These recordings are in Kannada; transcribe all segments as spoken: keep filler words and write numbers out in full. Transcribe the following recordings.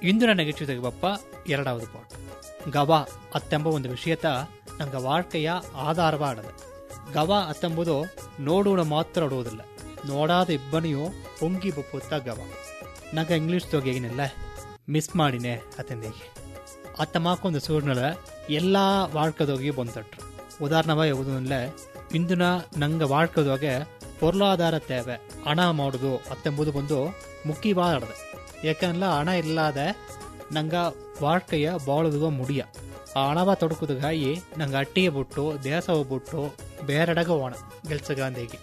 ಇಂದು ನನಗೆ ಬಪ್ಪ ಎರಡಾவது ಪಾಠ ಗವ ಅತ್ತೆಂಬ ಒಂದು ವಿಷಯತ ನಂಗೆ ವಾರ್ತೆಯ ಆಧಾರವಾಡದೆ. ಗವ ಅತ್ತೆಂಬುದು ನೋಡೋಣ ಮಾತ್ರ ನೋಡುವುದಿಲ್ಲ, ನೋಡಾದ ಇಬ್ಬನಿಯು ಪೊಂಗಿ ಬಪ್ಪುತ್ತ ಗವ. ನಂಗೆ ಇಂಗ್ಲೀಷ್ ತೊಗೆಗಿನಿಲ್ಲ ಮಿಸ್ ಮಾಡಿನೇ ಅತಂದಿಗೆ ಅತ್ತ ಮಾಕೊಂದು ಸೂರ್ನಳ ಎಲ್ಲ ವಾಡ್ಕದೋಗಿ ಬಂತಟ್ರು. ಉದಾಹರಣೆ ಯಾವುದಿಲ್ಲ, ಇಂದಿನ ನಂಗೆ ವಾಡ್ಕದೋಗೆ ಪೊರ್ಲಾಧಾರ ತೇವೆ ಹಣ ಮಾಡೋದು ಅತ್ತೆಂಬುದು ಬಂದು ಮುಖ್ಯವಾದದೆ. ಯಾಕಂದ್ರೆ ಹಣ ಇಲ್ಲದ ನಂಗೆ ವಾಡ್ಕೆಯ ಬಾಳುದುವ ಮುಡಿಯ ಆ ಹಣವ ತೊಡಕುದಾಗಿ ನಂಗೆ ಅಟ್ಟಿಗೆ ಬಿಟ್ಟು ದೇಸವ ಬಿಟ್ಟು ಬೇರೆಡಗ ಓಣ ಗೆಲ್ಸ ಗಾಂಧಿಗೆ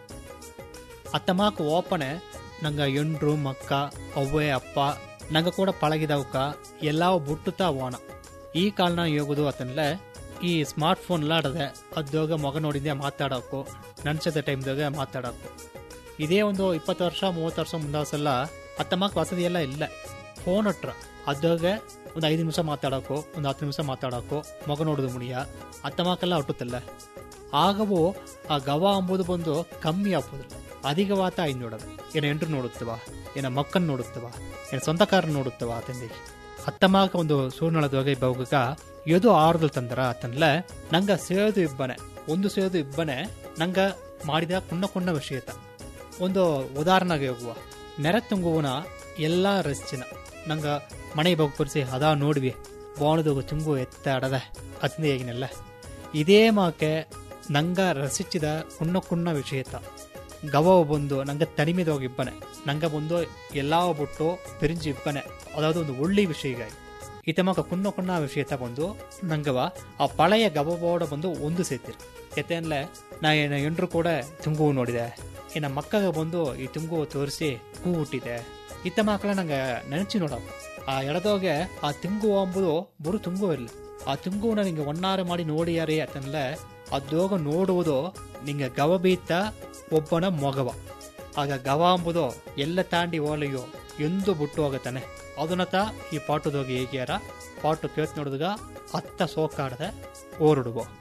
ಅತ್ತ ಮಾಕು ಓಪನೆ ನಂಗೆ ಎಂಡ್ರು ಮಕ್ಕ ಅವ್ವೆ ಅಪ್ಪ ನಂಗೆ ಕೂಡ ಪಳಗಿದವಕ್ಕ ಎಲ್ಲವೂ ಬಿಟ್ಟುತ್ತಾ ಓಣ. ಈ ಕಾಲನ ಹೋಗುದು ಅಂತಂದ್ರೆ ಈ ಸ್ಮಾರ್ಟ್ ಫೋನ್ ಆಡದೆ ಅದಾಗ ಮಗ ನೋಡಿದ್ದೆ ಮಾತಾಡೋಕು ನನ್ಸದ ಟೈಮ್ದಾಗ ಮಾತಾಡೋಕು. ಇದೇ ಒಂದು ಇಪ್ಪತ್ತು ವರ್ಷ ಮೂವತ್ತು ವರ್ಷ ಮುಂದಾಸಲ್ಲ ಅತ್ತ ಮಕ್ಕ ವಸತಿ ಎಲ್ಲ ಇಲ್ಲ. ಫೋನ್ ಹಟ್ರ ಅದಾಗ ಒಂದು ಐದು ನಿಮಿಷ ಮಾತಾಡೋಕು ಒಂದು ಹತ್ತು ನಿಮಿಷ ಮಾತಾಡೋಕು ಮಗ ನೋಡೋದು ಮುಡಿಯ ಅತ್ತ ಮಕ್ಕೆಲ್ಲ ಹುಟ್ಟುತ್ತಿಲ್ಲ. ಆಗವೂ ಆ ಗವ ಅಂಬುದು ಬಂದು ಕಮ್ಮಿ ಆಗ್ಬೋದಿಲ್ಲ, ಅಧಿಕವಾತ ಐದು ನೋಡೋದು. ಏನ ಎಂಟ್ರು ನೋಡುತ್ತವ, ಏನ ಮಕ್ಕನ್ ನೋಡುತ್ತವ, ಏನ ಸ್ವಂತ ಕಾರನ್ನ ನೋಡುತ್ತವ ತಂದಿಗೆ ಅತ್ತಮಾಕ ಒಂದು ಸೂರ್ನಳದೊಗೆ ಬೌಗ ಎದು ಆರ್ದಲ್ ತಂದರ ಅಂತಂದ್ಲ ನಂಗ ಸೇದು ಇಬ್ಬನೆ ಒಂದು ಸೇದು ಇಬ್ಬನೆ ನಂಗ ಮಾಡಿದ ಕುಣ್ಣ ಕುಣ್ಣ ವಿಷಯತ ಒಂದು ಉದಾಹರಣೆಗೆ ಹೋಗುವ ನೆರೆ ತುಂಗುವನ ಎಲ್ಲಾ ರಸ್ಚಿನ ನಂಗ ಮನೆ ಬಗ್ಪರಿಸಿ ಅದಾ ನೋಡ್ವಿ ಬಾಣದೋಗ ತುಂಗು ಎತ್ತ ಅಡದ ಅತಿಂದ ಹೇಗಿನಲ್ಲ. ಇದೇ ಮಾಕೆ ನಂಗ ರಸಿಚಿದ ಕುಣ್ಣ ಕುಣ್ಣ ವಿಷಯತ ಗವ ಬಂದು ನಂಗೆ ತನಿಮಿದೋಗಿ ಇಬ್ಬನೆ ನಂಗೆ ಬಂದು ಎಲ್ಲಾ ಬಿಟ್ಟು ಪಿರಿಂಜಿ ಇಬ್ಬನೆ ಅದಾವುದು ಒಂದು ಒಳ್ಳೆ ವಿಷಯ. ಈತಮಕ ಕುಣ್ಣ ಕುಣ್ಣ ವಿಷಯತ ಬಂದು ನಂಗವ ಆ ಪಳೆಯ ಗವಬೋಡ ಬಂದು ಒಂದು ಸೇತಿರು ಎತ್ತೆ ಅನ್ಲೆ ನಾ ಏನ ಎಂಡ್ರು ಕೂಡ ತುಂಗು ನೋಡಿದೆ, ಏನ ಮಕ್ಕಗ ಬಂದು ಈ ತುಂಗು ತೋರಿಸಿ ಹೂ ಹುಟ್ಟಿದೆ ಇತ್ತ ಮಕ್ಕಳ ನಂಗೆ ನೆನಚಿ ನೋಡ. ಆ ಎಡದೋಗೆ ಆ ತುಂಗು ಅಂಬುದು ಬರು ತುಂಗು ಇರಲಿ, ಆ ತುಂಗುವನ್ನ ನಿಂಗೆ ಒಣ್ಣಾರು ಮಾಡಿ ನೋಡಿಯಾರಿ ಅಂತಂದ್ರೆ ಅದೋಗ ನೋಡುವುದು ನಿಂಗೆ ಗವ ಬೀತ ಒಬ್ಬನ ಮೊಗವ. ಆಗ ಗವ ಅಂಬುದು ಎಲ್ಲ ತಾಂಡಿ ಓಲೆಯೋ ಎಂದು ಬಿಟ್ಟು ಹೋಗತಾನೆ. ಅದನ್ನತ ಈ ಪಾಟುದೋಗಿ ಹೇಗ್ಯಾರ ಪಾಟು ಕೇಳ್ತ ನೋಡಿದಾಗ ಅತ್ತ ಸೋಕಾಡದೆ ಓರುಡುವ.